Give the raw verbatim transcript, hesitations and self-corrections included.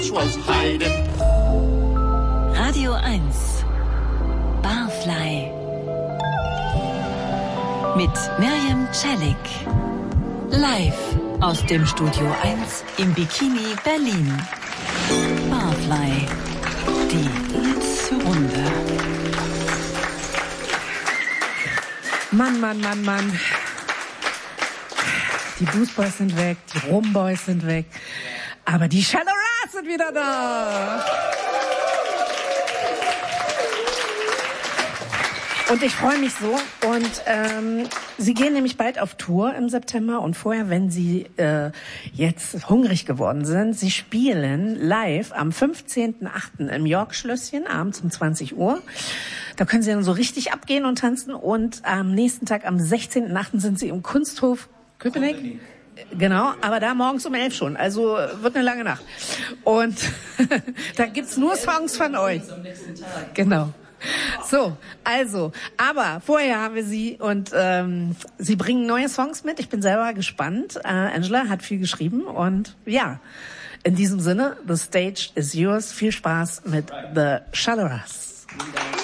Radio eins Barfly mit Miriam Celik. Live aus dem Studio eins im Bikini Berlin. Barfly, die letzte Runde. Mann, Mann, Mann, Mann. Die Boost Boys sind weg, die Rum Boys sind weg, aber die Shallow Ras sind wieder da. Und ich freue mich so. Und ähm, sie gehen nämlich bald auf Tour im September. Und vorher, wenn sie äh, jetzt hungrig geworden sind, sie spielen live am fünfzehnten achten im York-Schlösschen, abends um zwanzig Uhr. Da können sie dann so richtig abgehen und tanzen. Und am nächsten Tag, am sechzehnten achten sind sie im Kunsthof Köpenick. Genau, aber da morgens um elf schon. Also wird eine lange Nacht. Und da gibt's nur Songs von euch. Genau. So, also, aber vorher haben wir sie und ähm, sie bringen neue Songs mit. Ich bin selber gespannt. Äh, Angela hat viel geschrieben und ja, in diesem Sinne, the stage is yours. Viel Spaß mit The Shallow Ras.